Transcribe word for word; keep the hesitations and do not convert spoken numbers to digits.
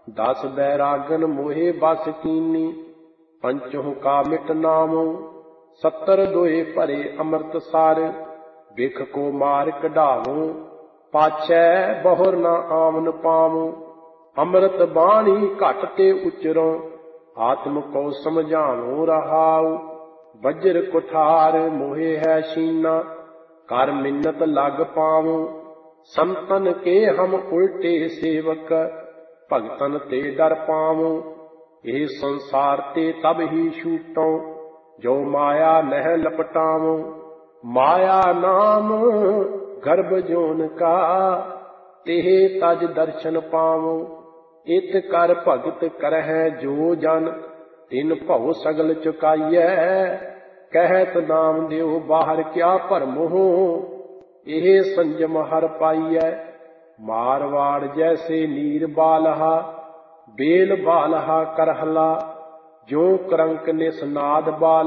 दस बैरागन मोहे बस कीनी, पंचों का मिट नामो। सत्तर दोए भरे अमृत सार, बिख को मार कढावो। पाछै बहुर न आमन पावो, अमृत बाणी घट ते उचरो। आत्म को समझावो रहाऊ, वज्र कुठार मोहे है शीना। कर मिन्नत लग पावो, संतन के हम उल्टे सेवक। भगतन ते डर पावो, ये संसार ते तब ही छूटो। जो माया नह लपटावो, माया नाम गर्भ जोन का। तेह तज दर्शन पावो, इत कर भगत करह जो जन। तिन भव सगल चुकाइए, कहत नाम देव बाहर क्या भरमो। एह संजम हर पाइए, मारवाड़ जैसे नीर बालहा। बेल बालहा करहला, जो करंक निसनाद बाल।